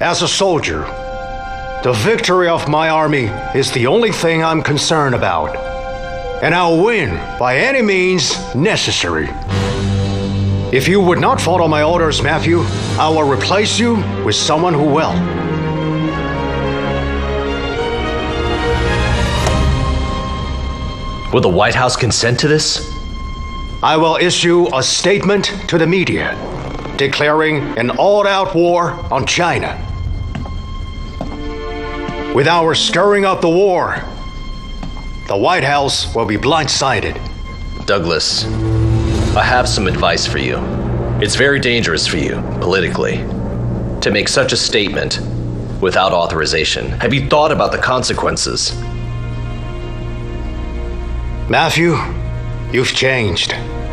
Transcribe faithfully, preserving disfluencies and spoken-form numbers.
As a soldier, the victory of my army is the only thing I'm concerned about. And I'll win by any means necessary. If you would not follow my orders, Matthew, I will replace you with someone who will. Will the White House consent to this? I will issue a statement to the media declaring an all-out war on China. With our stirring up the war, the White House will be blindsided. Douglas, I have some advice for you. It's very dangerous for you, politically, to make such a statement without authorization. Have you thought about the consequences? Matthew, you've changed.